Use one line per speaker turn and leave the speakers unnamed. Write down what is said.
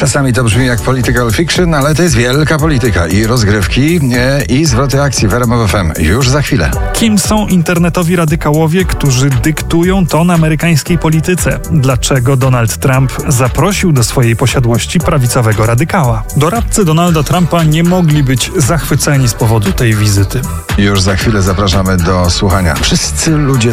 Czasami to brzmi jak political fiction, ale to jest wielka polityka i rozgrywki i zwroty akcji w RMF FM. Już za chwilę.
Kim są internetowi radykałowie, którzy dyktują ton amerykańskiej polityce? Dlaczego Donald Trump zaprosił do swojej posiadłości prawicowego radykała? Doradcy Donalda Trumpa nie mogli być zachwyceni z powodu tej wizyty.
Już za chwilę zapraszamy do słuchania. Wszyscy ludzie